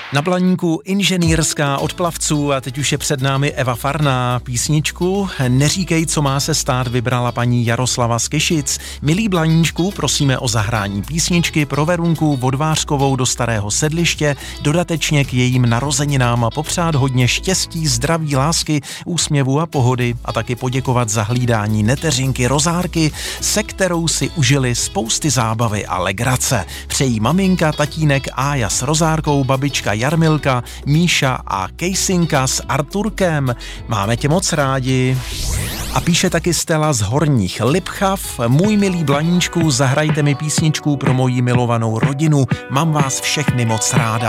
Na Blaníku inženýrská od plavců a teď už je před námi Eva Farná. Písničku Neříkej, co má se stát vybrala paní Jaroslava z Kyšic. Milí Blaníčku, prosíme o zahrání písničky pro Verunku Vodvářkovou do Starého Sedliště, dodatečně k jejím narozeninám a popřát hodně štěstí, zdraví, lásky, úsměvu a pohody a taky poděkovat za hlídání neteřinky Rozárky, se kterou si užili spousty zábavy a legrace. Přejí maminka, tatínek Ája s Rozárkou, babička Jarmilka, Míša a Kejsinka s Arturkem. Máme tě moc rádi. A píše taky Stella z Horních Lipchav. Můj milý Blaníčku, zahrajte mi písničku pro moji milovanou rodinu. Mám vás všechny moc ráda.